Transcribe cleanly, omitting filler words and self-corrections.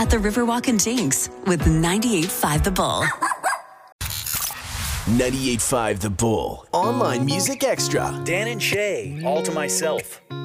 at the Riverwalk and Jinx with 98.5 The Bull. 98.5 The Bull. Online Music Extra. Dan and Shay, All to Myself.